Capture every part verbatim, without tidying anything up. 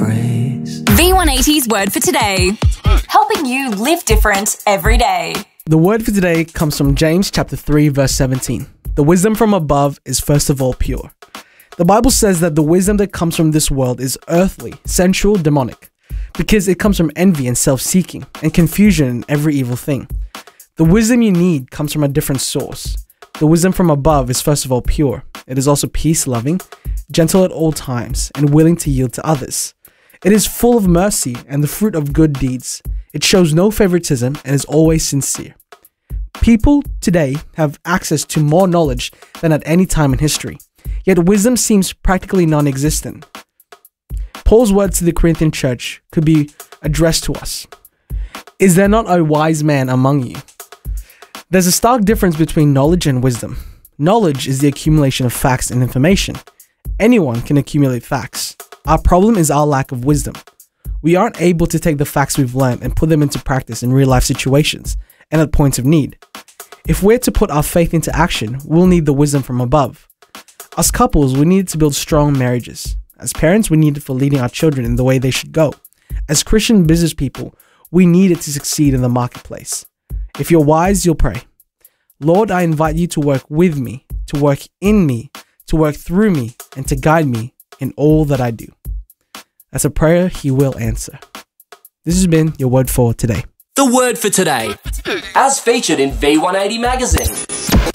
praise. V one eighty's word for today. Helping you live different every day. The word for today comes from James chapter three, verse seventeen. The wisdom from above is first of all pure. The Bible says that the wisdom that comes from this world is earthly, sensual, demonic, because it comes from envy and self-seeking and confusion and every evil thing. The wisdom you need comes from a different source. The wisdom from above is first of all pure. It is also peace-loving, gentle at all times, and willing to yield to others. It is full of mercy and the fruit of good deeds. It shows no favoritism and is always sincere. People today have access to more knowledge than at any time in history, yet wisdom seems practically non-existent. Paul's words to the Corinthian church could be addressed to us. Is there not a wise man among you? There's a stark difference between knowledge and wisdom. Knowledge is the accumulation of facts and information. Anyone can accumulate facts. Our problem is our lack of wisdom. We aren't able to take the facts we've learned and put them into practice in real-life situations and at points of need. If we're to put our faith into action, we'll need the wisdom from above. As couples, we need to build strong marriages. As parents, we need it for leading our children in the way they should go. As Christian business people, we need it to succeed in the marketplace. If you're wise, you'll pray. Lord, I invite you to work with me, to work in me, to work through me, and to guide me in all that I do. That's a prayer he will answer. This has been your word for today. The word for today, as featured in V one eighty magazine.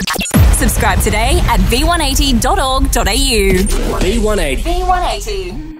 Subscribe today at v one eighty dot org dot a u. V one eighty. V one eighty.